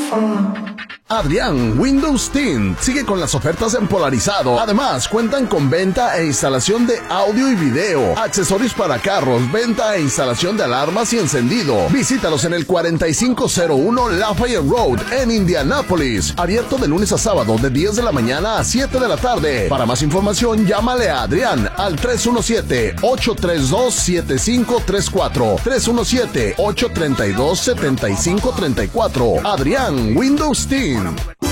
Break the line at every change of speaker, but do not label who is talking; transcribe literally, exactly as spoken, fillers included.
Adrián Windows Tint sigue con las ofertas en polarizado. Además, cuentan con venta e instalación de audio y video, accesorios para carros, venta e instalación de alarmas y encendido. Visítalos en el cuarenta y cinco cero uno Lafayette Road en Indianápolis. Abierto de lunes a sábado de diez de la mañana a siete de la tarde. Para más información, llámale a Adrián al tres uno siete, ocho tres dos, siete cinco tres cuatro. tres uno siete, ocho tres dos, siete cinco tres cuatro. Adrián Windows Tint.